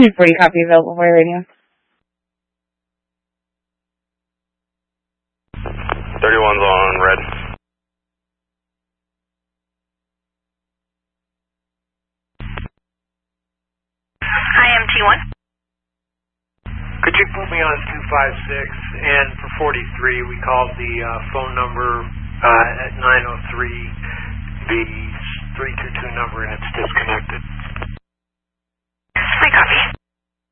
40 copy available for your radio. 31's on red. Hi, MT1. Could you put me on 256? And for 43, we called the phone number at 903, the 322 number, and it's disconnected. I copy.